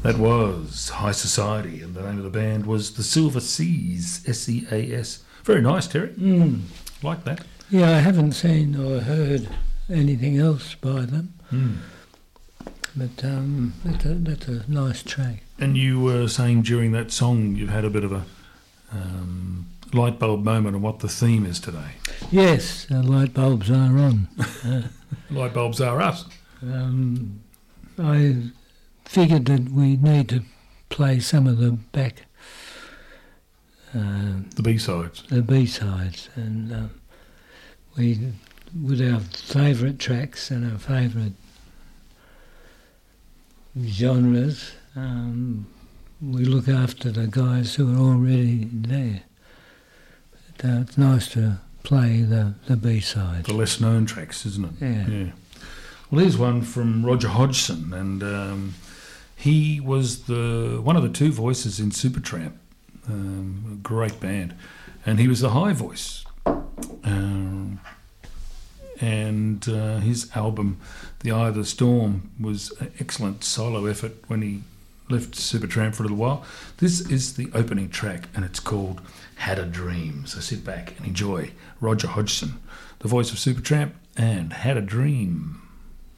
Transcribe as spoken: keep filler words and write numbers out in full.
That was High Society, and the name of the band was the Silver Seas, S E A S. Very nice, Terry. Mm. Like that. Yeah, I haven't seen or heard anything else by them, Mm. but um, that's, a, that's a nice track. And you were saying during that song you've had a bit of a um, light bulb moment on what the theme is today. Yes, uh, light bulbs are on. uh, Light bulbs are us. um, I figured that we need to play some of the back, uh, The B-sides. the B-sides, and um, we, with our favourite tracks and our favourite genres, um, we look after the guys who are already there. But, uh, it's nice to play the, the B-sides. The less known tracks, isn't it? Yeah. yeah. Well, here's one from Roger Hodgson, and um, he was the one of the two voices in Supertramp, um, a great band, and he was the high voice. Um, and uh, his album, The Eye of the Storm, was an excellent solo effort when he left Supertramp for a little while. This is the opening track, and it's called Had a Dream. So sit back and enjoy Roger Hodgson, the voice of Supertramp, and Had a Dream.